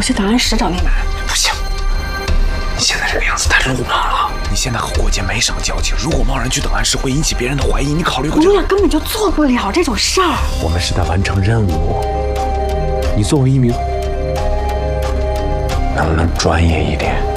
去档案室找密码。 不行，你现在这个样子太鲁莽了。你现在和过节没什么交情，如果贸然去档案室会引起别人的怀疑，你考虑过这个？ 我们俩根本就做不了这种事儿。 我们是在完成任务，你作为一名，能不能专业一点？